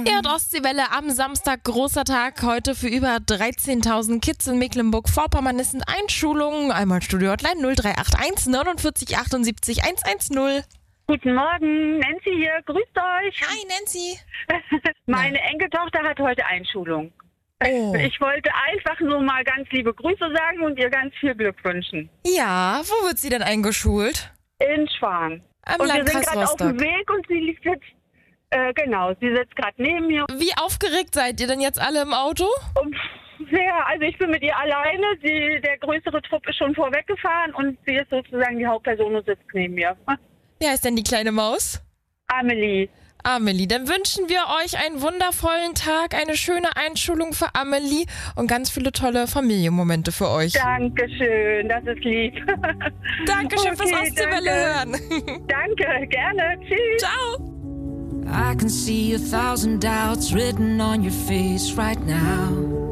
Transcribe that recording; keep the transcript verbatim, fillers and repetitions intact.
Erdostseewelle am Samstag, großer Tag heute für über dreizehntausend Kids in Mecklenburg-Vorpommern. Es sind Einschulungen. Einmal Studio Hotline null drei acht eins neunundvierzig achtundsiebzig hundertzehn. Guten Morgen, Nancy hier, grüßt euch. Hi Nancy. Meine Enkeltochter hat heute Einschulung. Oh. Ich wollte einfach nur mal ganz liebe Grüße sagen und ihr ganz viel Glück wünschen. Ja, wo wird sie denn eingeschult? In Schwan. Am Und wir sind Landkreis gerade auf dem Rostock. Weg und sie liegt jetzt, äh, genau, sie sitzt gerade neben mir. Wie aufgeregt seid ihr denn jetzt alle im Auto? Und sehr, also ich bin mit ihr alleine, sie, der größere Trupp ist schon vorweggefahren und sie ist sozusagen die Hauptperson und sitzt neben mir. Wie heißt denn die kleine Maus? Amelie. Amelie, dann wünschen wir euch einen wundervollen Tag, eine schöne Einschulung für Amelie und ganz viele tolle Familienmomente für euch. Dankeschön, das ist lieb. Dankeschön fürs Okay, Ostseewelle hören. Danke, gerne. Tschüss. Ciao. I can see a thousand doubts written on your face right now.